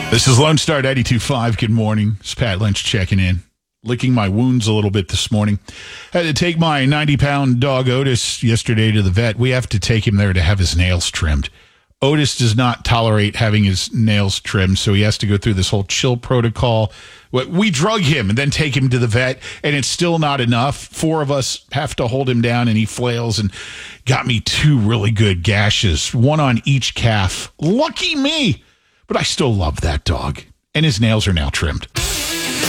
This is Lone Star 92.5. Good morning. It's Pat Lynch checking in. Licking my wounds a little bit this morning. Had to take my 90-pound dog Otis yesterday to the vet. We have to take him there to have his nails trimmed. Otis does not tolerate having his nails trimmed, so he has to go through this whole chill protocol. We drug him and then take him to the vet, and it's still not enough. 4 of us have to hold him down, and he flails and got me 2 really good gashes, 1 on each calf. Lucky me! But I still love that dog, and his nails are now trimmed.